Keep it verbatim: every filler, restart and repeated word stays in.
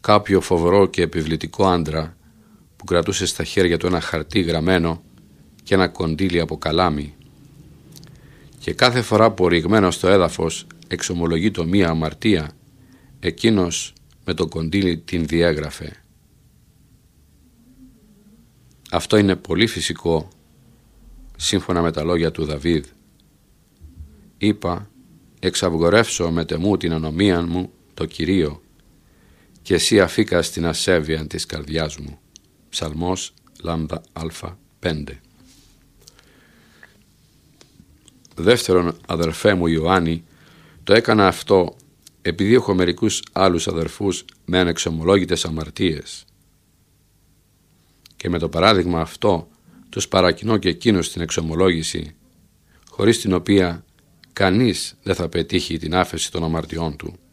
κάποιο φοβερό και επιβλητικό άντρα που κρατούσε στα χέρια του ένα χαρτί γραμμένο και ένα κοντήλι από καλάμι, και κάθε φορά που ρηγμένος στο έδαφος εξομολογεί το μία αμαρτία, εκείνος με το κοντήλι την διέγραφε. Αυτό είναι πολύ φυσικό, σύμφωνα με τα λόγια του Δαβίδ. Είπα, εξαυγορεύσω με τεμού την ανομία μου το Κυρίο, και εσύ αφήκας την ασέβεια της καρδιάς μου. Ψαλμός λάμδα α πέντε. Δεύτερον, αδερφέ μου Ιωάννη, το έκανα αυτό επειδή έχω μερικούς άλλους αδερφούς με ανεξομολόγητες αμαρτίες, και με το παράδειγμα αυτό τους παρακινώ και εκείνους στην εξομολόγηση, χωρίς την οποία κανείς δεν θα πετύχει την άφεση των αμαρτιών του.